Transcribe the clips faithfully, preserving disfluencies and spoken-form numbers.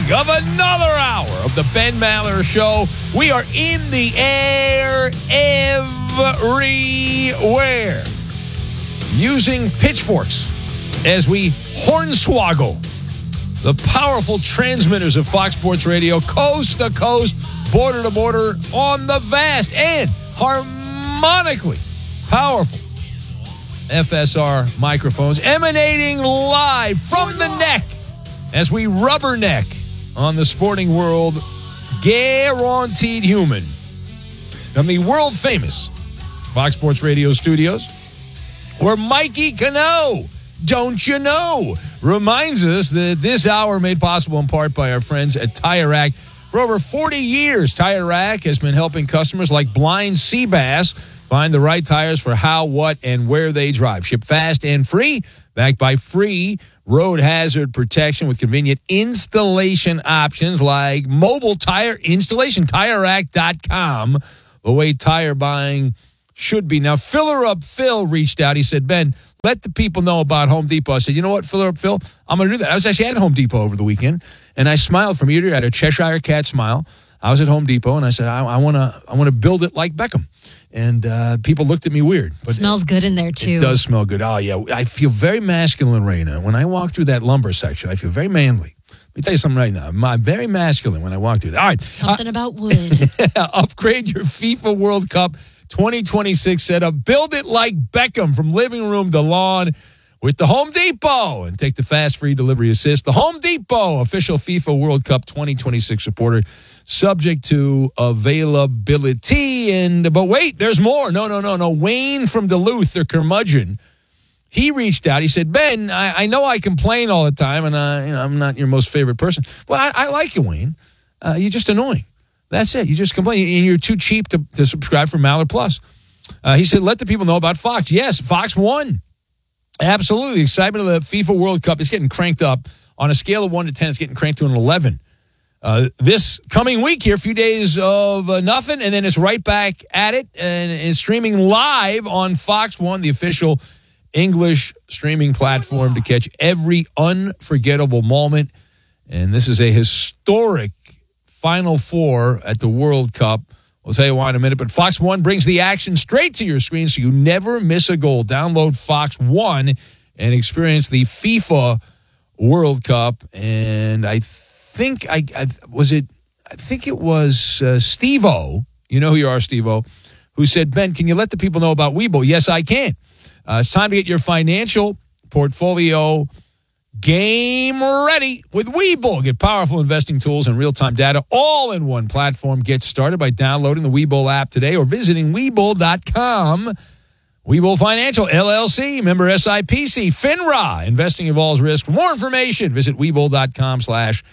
beginning of another hour of the Ben Maller Show. We are in the air everywhere, using pitchforks as we hornswoggle the powerful transmitters of Fox Sports Radio, coast to coast, border to border, on the vast and harmonically powerful F S R microphones, emanating live from the neck as we rubberneck on the sporting world, guaranteed human, from the world-famous Fox Sports Radio studios, where Mikey Cano, don't you know, reminds us that this hour made possible in part by our friends at Tire Rack. For over forty years, Tire Rack has been helping customers like blind sea bass find the right tires for how, what, and where they drive. Ship fast and free, backed by free road hazard protection with convenient installation options like mobile tire installation. Tire Rack dot com, the way tire buying should be. Now, Filler Up Phil reached out. He said, Ben, let the people know about Home Depot. I said, you know what, Filler Up Phil? I'm going to do that. I was actually at Home Depot over the weekend, and I smiled from ear to ear. I had a Cheshire Cat smile. I was at Home Depot, and I said, I, I want to I want to build it like Beckham. And uh, people looked at me weird. But smells it, good in there, too. It does smell good. Oh, yeah. I feel very masculine, Raina. When I walk through that lumber section, I feel very manly. Let me tell you something right now. I'm very masculine when I walk through that. All right. Something uh, about wood. Upgrade your FIFA World Cup twenty twenty-six setup. Build it like Beckham from living room to lawn with the Home Depot. And take the fast, free delivery assist. The Home Depot, official FIFA World Cup twenty twenty-six supporter. Subject to availability. And but wait, there's more. No, no, no, no. Wayne from Duluth, or Curmudgeon, he reached out. He said, Ben, I, I know I complain all the time, and uh, you know, I'm not your most favorite person. Well, I, I like you, Wayne. Uh, you're just annoying. That's it. You just complain, and you're too cheap to, to subscribe for Maller Plus. Uh, he said, let the people know about Fox. Yes, Fox won. Absolutely. Excitement of the FIFA World Cup is getting cranked up. On a scale of one to ten, it's getting cranked to an eleven. Uh, this coming week here, a few days of uh, nothing, and then it's right back at it, and it's streaming live on Fox One, the official English streaming platform, to catch every unforgettable moment. And this is a historic Final Four at the World Cup. We'll tell you why in a minute, but Fox One brings the action straight to your screen so you never miss a goal. Download Fox One and experience the FIFA World Cup. And I think I, I was it. I think it was uh, Steve-O. You know who you are, Steve-O, who said, Ben, can you let the people know about Webull? Yes, I can. Uh, it's time to get your financial portfolio game ready with Webull. Get powerful investing tools and real-time data all in one platform. Get started by downloading the Webull app today or visiting Webull dot com. Webull Financial, L L C, member S I P C, FINRA. Investing involves risk. For more information, visit Webull dot com slash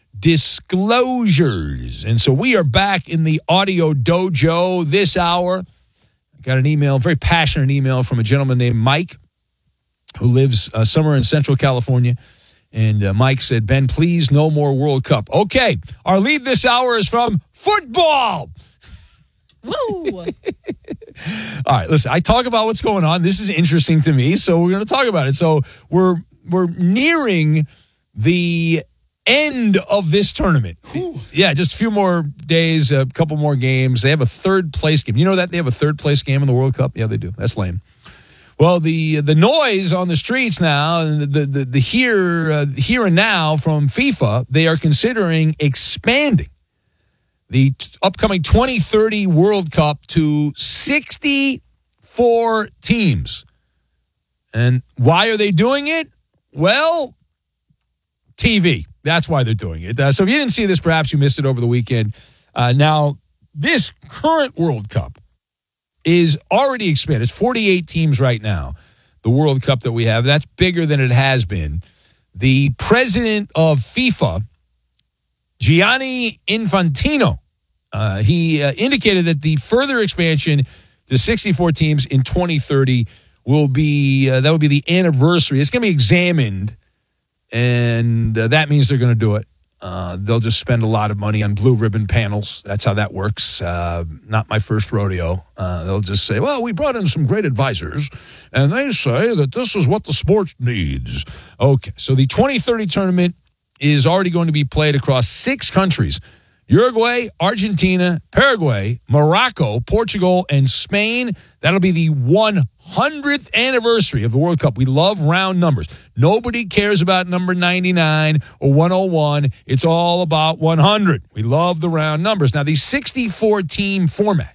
disclosures. And so we are back in the audio dojo this hour. I got an email, very passionate email from a gentleman named Mike, who lives uh, somewhere in Central California. And uh, Mike said, Ben, please, no more World Cup. Okay, our lead this hour is from football. Woo! All right, listen, I talk about what's going on. This is interesting to me, so we're going to talk about it. So we're we're nearing the end of this tournament. Whew. Yeah, just a few more days, a couple more games. They have a third place game. You know that? They have a third place game in the World Cup? Yeah, they do. That's lame. Well, the the noise on the streets now, the the the, the here uh, here and now from FIFA, they are considering expanding the t- upcoming twenty thirty World Cup to sixty-four teams. And why are they doing it? Well, T V. That's why they're doing it. Uh, so if you didn't see this, perhaps you missed it over the weekend. Uh, now, this current World Cup is already expanded. It's forty-eight teams right now, the World Cup that we have. That's bigger than it has been. The president of FIFA, Gianni Infantino, uh, he uh, indicated that the further expansion to sixty-four teams in twenty thirty will be, uh, that will be the anniversary. It's going to be examined, and uh, that means they're going to do it. Uh, they'll just spend a lot of money on blue ribbon panels. That's how that works. Uh, not my first rodeo. Uh, they'll just say, well, we brought in some great advisors, and they say that this is what the sport needs. Okay, so the twenty thirty tournament is already going to be played across six countries: Uruguay, Argentina, Paraguay, Morocco, Portugal, and Spain. That'll be the one hundredth anniversary of the World Cup. We love round numbers. Nobody cares about number ninety-nine or one oh one. It's all about one hundred. We love the round numbers. Now, the sixty-four team format,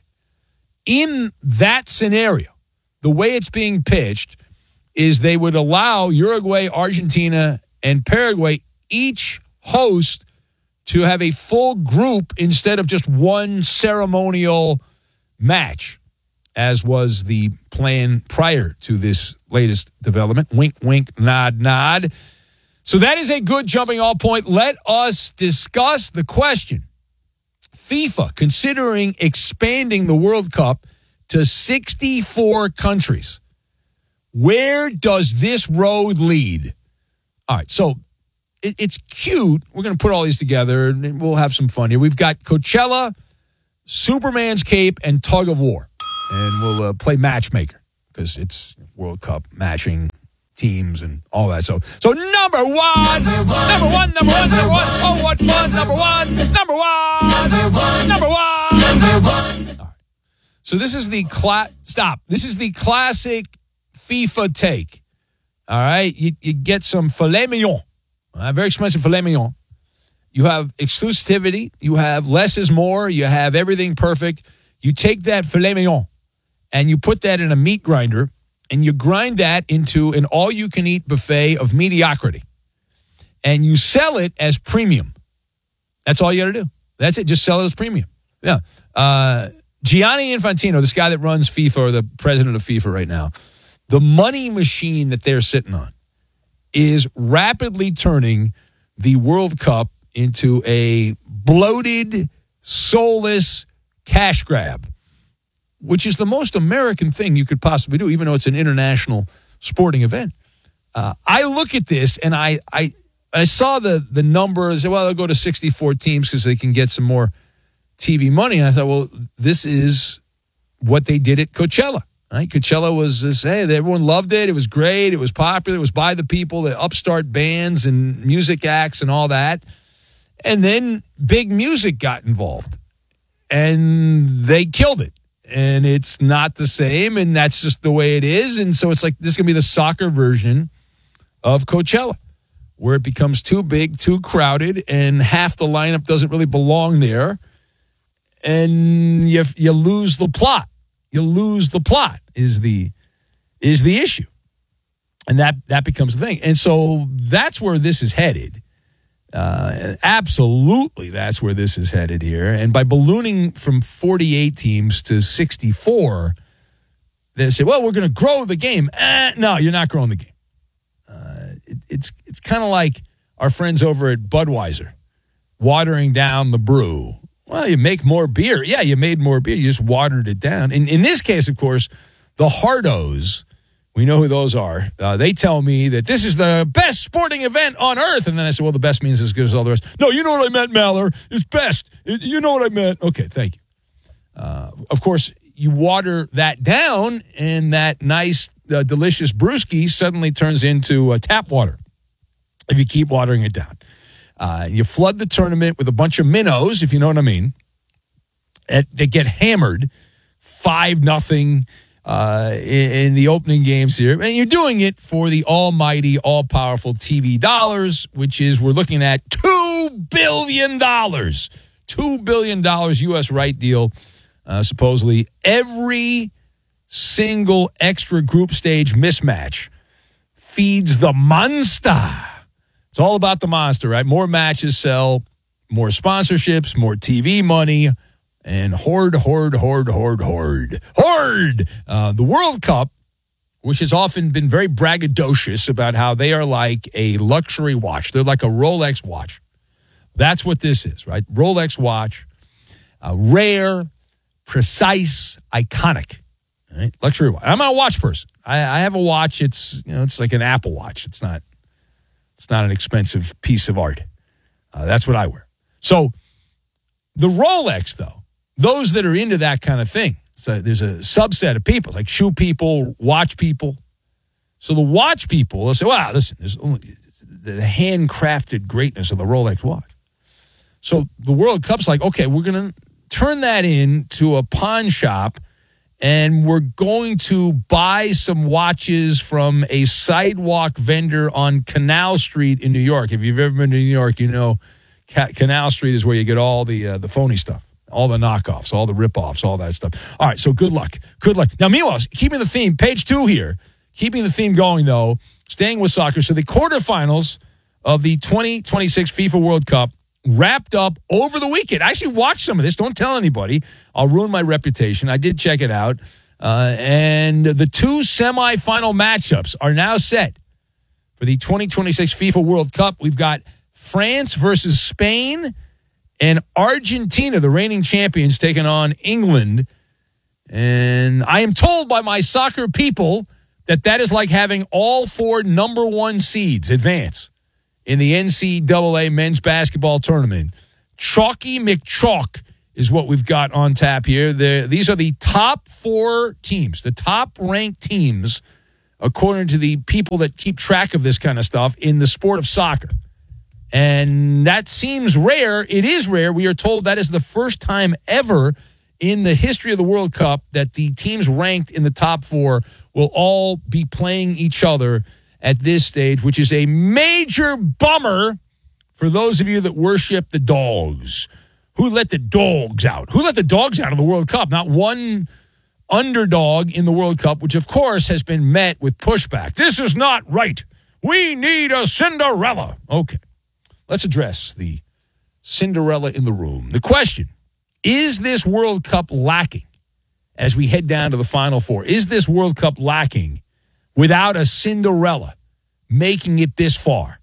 in that scenario, the way it's being pitched is they would allow Uruguay, Argentina, and Paraguay each host to have a full group instead of just one ceremonial match, as was the plan prior to this latest development. Wink, wink, nod, nod. So that is a good jumping off point. Let us discuss the question. FIFA considering expanding the World Cup to sixty-four countries. Where does this road lead? All right, so it, it's cute. We're going to put all these together, and we'll have some fun here. We've got Coachella, Superman's Cape, and Tug of War. And we'll uh, play matchmaker because it's World Cup matching teams and all that. So, so number one, number one, number one, number one, number one. Oh, what fun! Number one, number one, number one, number one, number one. All right. So this is the cla- stop. This is the classic FIFA take. All right, you, you get some filet mignon, uh, very expensive filet mignon. You have exclusivity. You have less is more. You have everything perfect. You take that filet mignon and you put that in a meat grinder and you grind that into an all-you-can-eat buffet of mediocrity. And you sell it as premium. That's all you got to do. That's it. Just sell it as premium. Yeah. Uh, Gianni Infantino, this guy that runs FIFA, or the president of FIFA right now, the money machine that they're sitting on is rapidly turning the World Cup into a bloated, soulless cash grab, which is the most American thing you could possibly do, even though it's an international sporting event. Uh, I look at this, and I I, I saw the, the numbers. Well, they'll go to sixty-four teams because they can get some more T V money. And I thought, well, this is what they did at Coachella. Right? Coachella was this, hey, everyone loved it. It was great. It was popular. It was by the people, the upstart bands and music acts and all that. And then big music got involved. And they killed it. And it's not the same, and that's just the way it is. And so it's like this is going to be the soccer version of Coachella, where it becomes too big, too crowded, and half the lineup doesn't really belong there. And you you lose the plot. You lose the plot is the is the issue. And that, that becomes the thing. And so that's where this is headed. Uh, absolutely, that's where this is headed here. And by ballooning from forty-eight teams to sixty-four, they say, well, we're going to grow the game. Eh, no, you're not growing the game. Uh, it, it's it's kind of like our friends over at Budweiser watering down the brew. Well, you make more beer. Yeah, you made more beer. You just watered it down. And in this case, of course, the hardos, we know who those are. Uh, they tell me that this is the best sporting event on earth. And then I said, well, the best means as good as all the rest. No, you know what I meant, Maller. It's best. It, you know what I meant. Okay, thank you. Uh, of course, you water that down, and that nice, uh, delicious brewski suddenly turns into uh, tap water if you keep watering it down. Uh, you flood the tournament with a bunch of minnows, if you know what I mean. And they get hammered five nothing uh, in, in the opening games here. And you're doing it for the almighty, all-powerful T V dollars, which is we're looking at two billion dollars. two billion dollars U S right deal, uh, supposedly. Every single extra group stage mismatch feeds the monster. It's all about the monster, right? More matches sell, more sponsorships, more T V money, and hoard, hoard, hoard, hoard, hoard, hoard. Uh, the World Cup, which has often been very braggadocious about how they are like a luxury watch. They're like a Rolex watch. That's what this is, right? Rolex watch, uh, rare, precise, iconic, right? Luxury watch. I'm not a watch person. I, I have a watch. It's you know, it's like an Apple Watch. It's not. It's not an expensive piece of art. Uh, that's what I wear. So the Rolex, though, those that are into that kind of thing, so there's a subset of people, it's like shoe people, watch people. So the watch people, they'll say, wow, listen, there's only, the handcrafted greatness of the Rolex watch. So the World Cup's like, okay, we're going to turn that into a pawn shop, and we're going to buy some watches from a sidewalk vendor on Canal Street in New York. If you've ever been to New York, you know Ca- Canal Street is where you get all the uh, the phony stuff, all the knockoffs, all the ripoffs, all that stuff. All right, so good luck. Good luck. Now, meanwhile, keeping the theme, page two here, keeping the theme going, though, staying with soccer. So the quarterfinals of the twenty twenty-six FIFA World Cup wrapped up over the weekend. I actually watched some of this. Don't tell anybody. I'll ruin my reputation. I did check it out. Uh, and the two semifinal matchups are now set for the twenty twenty-six FIFA World Cup. We've got France versus Spain and Argentina, the reigning champions, taking on England. And I am told by my soccer people that that is like having all four number one seeds advance in the N C double A men's basketball tournament. Chalky McChalk is what we've got on tap here. The, these are the top four teams, the top-ranked teams, according to the people that keep track of this kind of stuff in the sport of soccer. And that seems rare. It is rare. We are told that is the first time ever in the history of the World Cup that the teams ranked in the top four will all be playing each other at this stage, which is a major bummer for those of you that worship the dogs. Who let the dogs out? Who let the dogs out of the World Cup? Not one underdog in the World Cup, which, of course, has been met with pushback. This is not right. We need a Cinderella. Okay, let's address the Cinderella in the room. The question, is this World Cup lacking as we head down to the Final Four? Is this World Cup lacking without a Cinderella making it this far?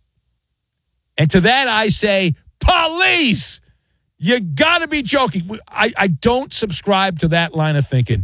And to that I say, police! You got to be joking. I, I don't subscribe to that line of thinking.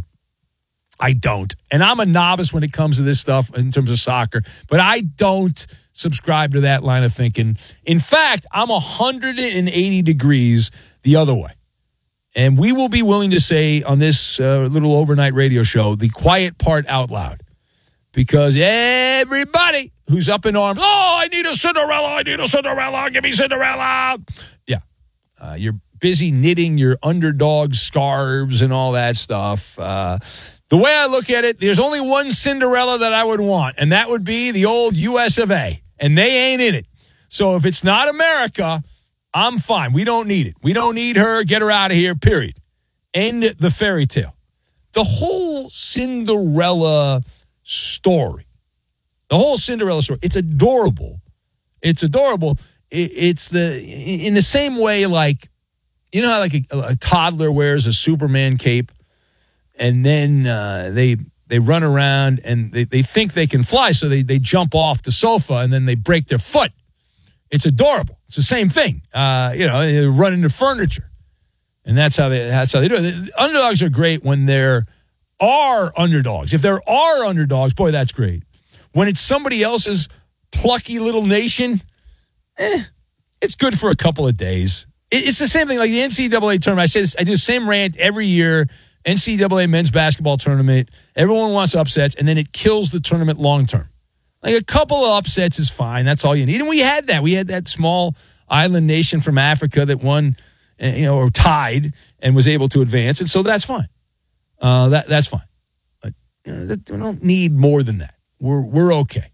I don't. And I'm a novice when it comes to this stuff in terms of soccer, but I don't subscribe to that line of thinking. In fact, I'm one hundred eighty degrees the other way. And we will be willing to say on this uh, little overnight radio show the quiet part out loud. Because everybody who's up in arms, oh, I need a Cinderella, I need a Cinderella, give me Cinderella. Yeah, uh, you're busy knitting your underdog scarves and all that stuff. Uh, the way I look at it, there's only one Cinderella that I would want, and that would be the old U S of A, and they ain't in it. So if it's not America, I'm fine. We don't need it. We don't need her. Get her out of here, period. End the fairy tale. The whole Cinderella story, the whole Cinderella story, it's adorable. It's adorable. It's the in the same way, like, you know how like a, a toddler wears a Superman cape and then uh, they they run around and they, they think they can fly, so they, they jump off the sofa and then they break their foot. It's adorable. It's the same thing. Uh, you know, they run into furniture. And that's how they that's how they do it. The underdogs are great when there are underdogs. If there are underdogs, boy, that's great. When it's somebody else's plucky little nation, eh, it's good for a couple of days. It's the same thing like the N C double A tournament. I say this, I do the same rant every year. N C double A men's basketball tournament. Everyone wants upsets, and then it kills the tournament long term. Like a couple of upsets is fine. That's all you need. And we had that. We had that small island nation from Africa that won, you know, or tied and was able to advance, and so that's fine. Uh, that that's fine. But you know, that, we don't need more than that. We're we're okay.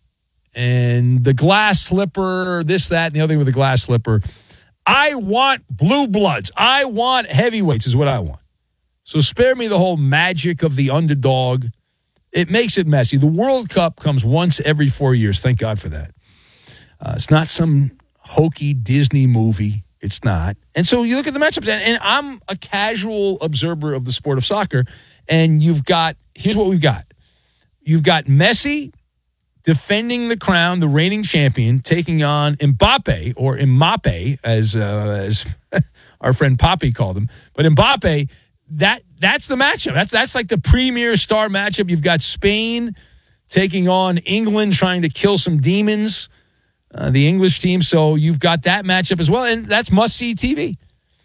And the glass slipper, this, that, and the other thing with the glass slipper. I want blue bloods. I want heavyweights is what I want. So spare me the whole magic of the underdog. It makes it messy. The World Cup comes once every four years. Thank God for that. Uh, it's not some hokey Disney movie. It's not. And so you look at the matchups, and, and I'm a casual observer of the sport of soccer, and you've got, here's what we've got. You've got Messi defending the crown, the reigning champion, taking on Mbappe, or Mbappe, as, uh, as our friend Poppy called him. But Mbappe, that that's the matchup. That's that's like the premier star matchup. You've got Spain taking on England, trying to kill some demons, uh, the English team. So you've got that matchup as well, and that's must-see T V.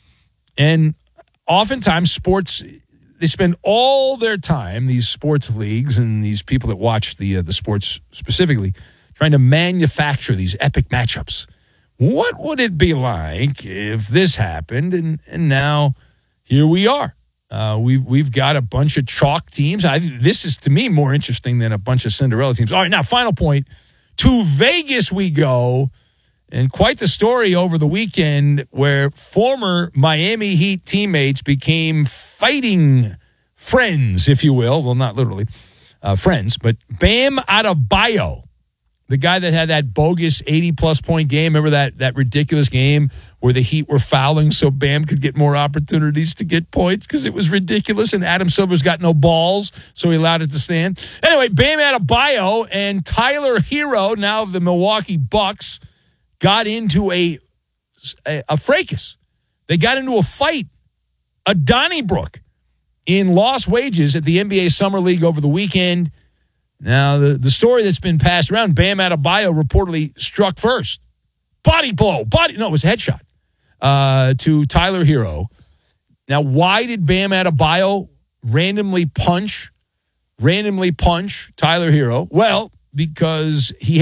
And oftentimes sports, they spend all their time, these sports leagues and these people that watch the uh, the sports specifically, trying to manufacture these epic matchups. What would it be like if this happened? And and now here we are. Uh, we we've got a bunch of chalk teams. I this is to me more interesting than a bunch of Cinderella teams. All right, now final point. To Vegas we go, and quite the story over the weekend where former Miami Heat teammates became fighting friends, if you will. Well, not literally uh, friends, but Bam Adebayo, the guy that had that bogus eighty-plus point game. Remember that that ridiculous game where the Heat were fouling so Bam could get more opportunities to get points because it was ridiculous, and Adam Silver's got no balls, so he allowed it to stand. Anyway, Bam Adebayo and Tyler Hero, now of the Milwaukee Bucks, got into a, a, a fracas. They got into a fight, a Donnybrook, in lost wages at the N B A Summer League over the weekend. Now, the, the story that's been passed around, Bam Adebayo reportedly struck first. Body blow. Body. No, it was a headshot uh, to Tyler Hero. Now, why did Bam Adebayo randomly punch, randomly punch Tyler Hero? Well, because he